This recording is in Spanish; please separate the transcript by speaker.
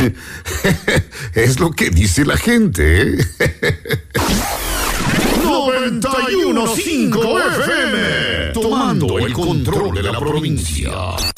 Speaker 1: Es lo que dice la gente.
Speaker 2: 91.5 FM, tomando el control de la provincia.